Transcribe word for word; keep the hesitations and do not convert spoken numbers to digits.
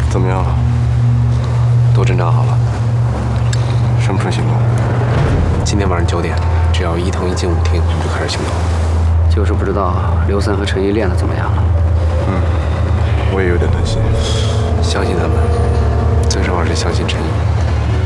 怎么样了？ 都侦查好了。 什么时候行动？ 今天晚上九点，只要伊藤一进舞厅，我们就开始行动。 就是不知道刘三和陈毅练的怎么样了。 嗯，我也有点担心。 相信他们，最重要是相信陈毅。